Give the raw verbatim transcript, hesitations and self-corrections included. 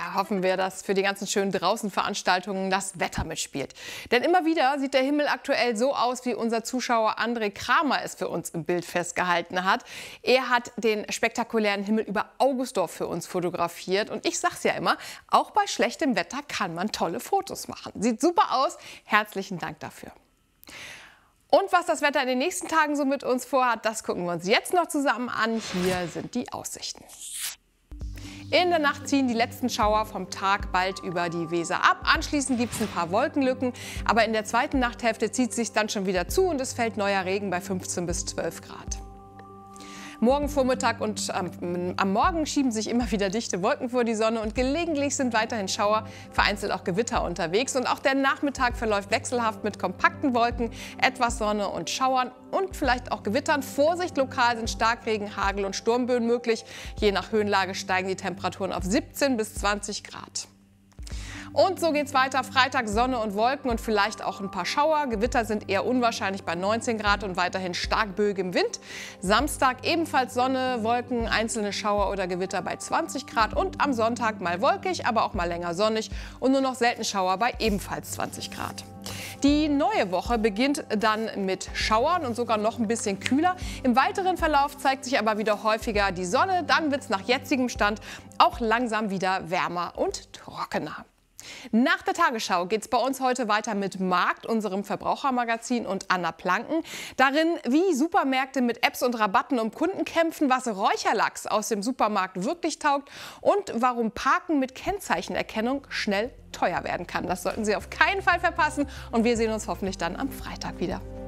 Ja, hoffen wir, dass für die ganzen schönen Draußenveranstaltungen das Wetter mitspielt. Denn immer wieder sieht der Himmel aktuell so aus, wie unser Zuschauer André Kramer es für uns im Bild festgehalten hat. Er hat den spektakulären Himmel über Augustdorf für uns fotografiert. Und ich sag's ja immer, auch bei schlechtem Wetter kann man tolle Fotos machen. Sieht super aus. Herzlichen Dank dafür. Und was das Wetter in den nächsten Tagen so mit uns vorhat, das gucken wir uns jetzt noch zusammen an. Hier sind die Aussichten. In der Nacht ziehen die letzten Schauer vom Tag bald über die Weser ab. Anschließend gibt es ein paar Wolkenlücken. Aber in der zweiten Nachthälfte zieht es sich dann schon wieder zu und es fällt neuer Regen bei fünfzehn bis zwölf Grad. Morgen Vormittag und ähm, am Morgen schieben sich immer wieder dichte Wolken vor die Sonne und gelegentlich sind weiterhin Schauer, vereinzelt auch Gewitter unterwegs. Und auch der Nachmittag verläuft wechselhaft mit kompakten Wolken, etwas Sonne und Schauern und vielleicht auch Gewittern. Vorsicht, lokal sind Starkregen, Hagel und Sturmböen möglich. Je nach Höhenlage steigen die Temperaturen auf siebzehn bis zwanzig Grad. Und so geht's weiter. Freitag Sonne und Wolken und vielleicht auch ein paar Schauer. Gewitter sind eher unwahrscheinlich bei neunzehn Grad und weiterhin stark böigem Wind. Samstag ebenfalls Sonne, Wolken, einzelne Schauer oder Gewitter bei zwanzig Grad. Und am Sonntag mal wolkig, aber auch mal länger sonnig und nur noch selten Schauer bei ebenfalls zwanzig Grad. Die neue Woche beginnt dann mit Schauern und sogar noch ein bisschen kühler. Im weiteren Verlauf zeigt sich aber wieder häufiger die Sonne. Dann wird es nach jetzigem Stand auch langsam wieder wärmer und trockener. Nach der Tagesschau geht es bei uns heute weiter mit Markt, unserem Verbrauchermagazin, und Anna Planken. Darin, wie Supermärkte mit Apps und Rabatten um Kunden kämpfen, was Räucherlachs aus dem Supermarkt wirklich taugt und warum Parken mit Kennzeichenerkennung schnell teuer werden kann. Das sollten Sie auf keinen Fall verpassen und wir sehen uns hoffentlich dann am Freitag wieder.